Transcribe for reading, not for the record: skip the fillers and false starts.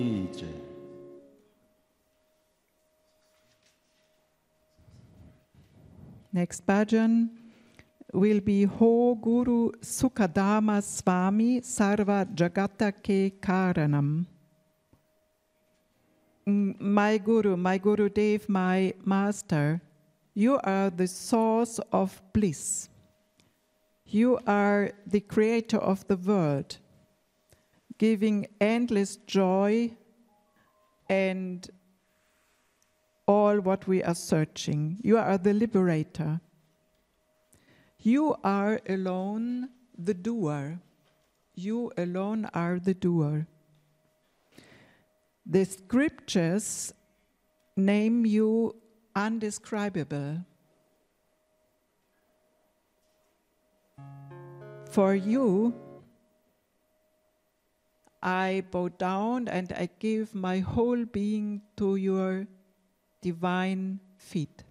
Next bhajan will be Ho Guru Sukadama Swami Sarva Jagata Ke Karanam. My Guru Dev, my master, you are the source of bliss. You are the creator of the world, giving endless joy and all what we are searching. You are the liberator. You are alone the doer. You alone are the doer. The scriptures name you undescribable. For you, I bow down and I give my whole being to your divine feet.